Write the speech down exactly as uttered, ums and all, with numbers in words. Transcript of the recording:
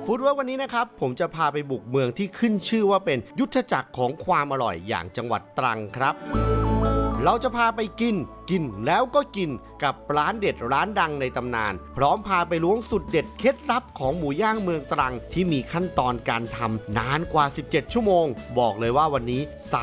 ฟู้ดเวิร์กวันนี้นะครับผมจะพาไปบุกเมืองที่ขึ้นชื่อว่าเป็นยุทธจักรของความอร่อยอย่างจังหวัดตรังครับเราจะพาไปกินกินแล้วก็กินกับร้านเด็ดร้านดังในตำนานพร้อมพาไปล้วงสุดเด็ดเคล็ดลับของหมูย่างเมืองตรังที่มีขั้นตอนการทำนานกว่าสิบเจ็ดชั่วโมงบอกเลยว่าวันนี้